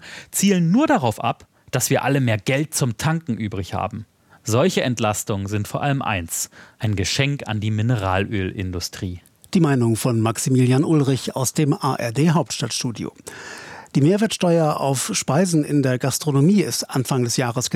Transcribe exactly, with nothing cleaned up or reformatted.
zielen nur darauf ab, dass wir alle mehr Geld zum Tanken übrig haben. Solche Entlastungen sind vor allem eins: ein Geschenk an die Mineralölindustrie. Die Meinung von Maximilian Ulrich aus dem A R D-Hauptstadtstudio. Die Mehrwertsteuer auf Speisen in der Gastronomie ist Anfang des Jahres